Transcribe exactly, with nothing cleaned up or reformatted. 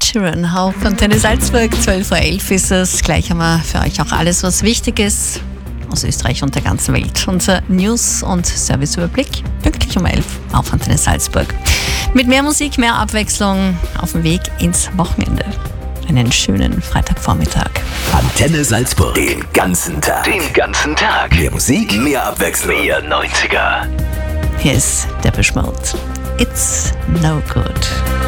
Sheeran auf Antenne Salzburg. zwölf Uhr elf ist es. Gleich haben wir für euch auch alles, was wichtig ist aus Österreich und der ganzen Welt. Unser News- und Serviceüberblick pünktlich um elf auf Antenne Salzburg. Mit mehr Musik, mehr Abwechslung auf dem Weg ins Wochenende. Einen schönen Freitagvormittag. Antenne Salzburg. Den ganzen Tag. Den ganzen Tag. Mehr Musik, mehr Abwechslung. Mehr neunziger. Hier ist Depeche Mode. It's no good.